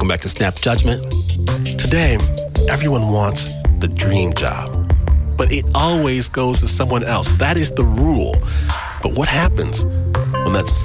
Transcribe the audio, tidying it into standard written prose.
Welcome back to Snap Judgment. Today, everyone wants the dream job, but it always goes to someone else. That is the rule. But what happens when that